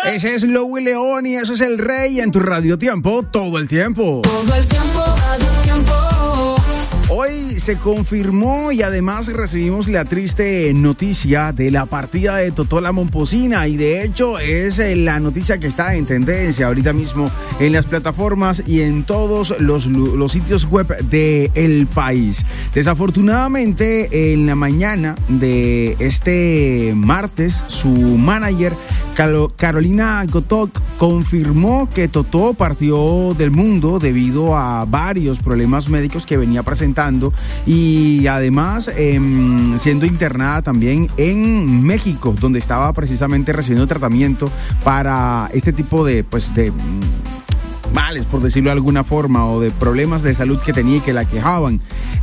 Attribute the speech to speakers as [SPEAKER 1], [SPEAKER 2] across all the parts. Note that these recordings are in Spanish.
[SPEAKER 1] Ese es Louie León y eso es El Rey en tu Radio Tiempo todo el tiempo.
[SPEAKER 2] Todo el tiempo, Radio Tiempo.
[SPEAKER 1] Hoy se confirmó y además recibimos la triste noticia de la partida de Totó la Momposina y de hecho es la noticia que está en tendencia ahorita mismo en las plataformas y en todos los sitios web del país. Desafortunadamente en la mañana de este martes su manager Carolina Gotok confirmó que Totó partió del mundo debido a varios problemas médicos que venía presentando y además siendo internada también en México, donde estaba precisamente recibiendo tratamiento para este tipo de males, por decirlo de alguna forma, o de problemas de salud que tenía y que la quejaban.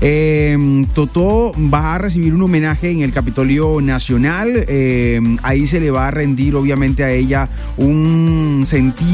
[SPEAKER 1] Totó va a recibir un homenaje en el Capitolio Nacional. Ahí se le va a rendir obviamente a ella una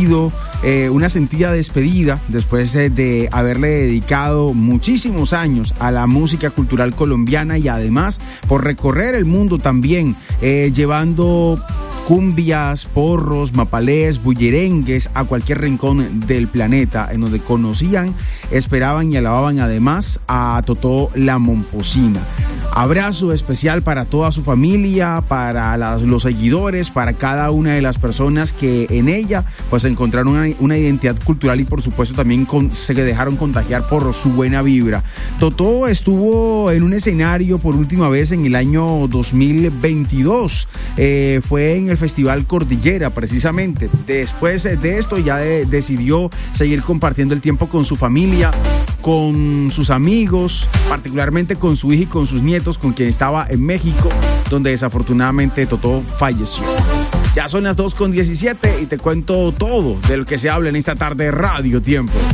[SPEAKER 1] sentida despedida después de haberle dedicado muchísimos años a la música cultural colombiana y además por recorrer el mundo también, llevando cumbias, porros, mapalés, bullerengues a cualquier rincón del planeta en donde conocían, esperaban y alababan además a Totó la Momposina. Abrazo especial para toda su familia, para los seguidores, para cada una de las personas que en ella pues encontraron una identidad cultural y por supuesto también se dejaron contagiar por su buena vibra. Totó estuvo en un escenario por última vez en el año 2022, fue en el Festival Cordillera precisamente. Después de esto ya decidió seguir compartiendo el tiempo con su familia, con sus amigos, particularmente con su hija y con sus nietos, con quien estaba en México, donde desafortunadamente Totó falleció. Ya son las 2:17 y te cuento todo de lo que se habla en esta tarde de Radio Tiempo.